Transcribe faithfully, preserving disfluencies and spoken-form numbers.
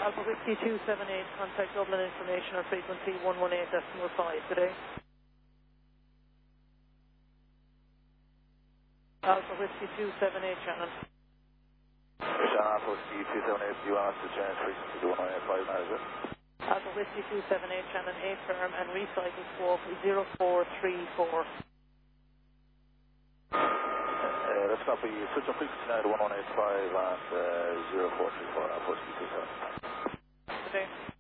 Alpha Whiskey two seven eight, contact Dublin information on frequency one one eight decimal five today. Alpha Whiskey two seven eight, Shannon. Shannon, Alpha Whiskey two seven eight, do you want us to change frequency to one one eight five now, is it? Alpha Whiskey two seven eight, Shannon, eight firm and recycle squawk zero four three four. Uh, let's copy, switch on frequency now to one one eight five and uh, zero four three four, Alpha Whiskey two seven eight. Today.